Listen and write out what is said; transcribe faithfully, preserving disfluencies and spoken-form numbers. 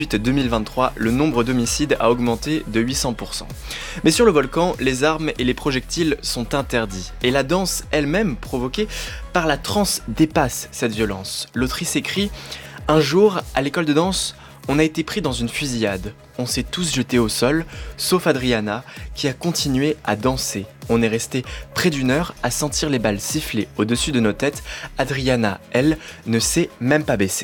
deux mille vingt-trois, le nombre d'homicides a augmenté de huit cents pour cent. Mais sur le volcan, les armes et les projectiles sont interdits. Et la danse elle-même, provoquée par la transe, dépasse cette violence. L'autrice écrit « Un jour, à l'école de danse, on a été pris dans une fusillade. On s'est tous jetés au sol, sauf Adriana, qui a continué à danser. On est resté près d'une heure à sentir les balles siffler au-dessus de nos têtes. Adriana, elle, ne s'est même pas baissée. »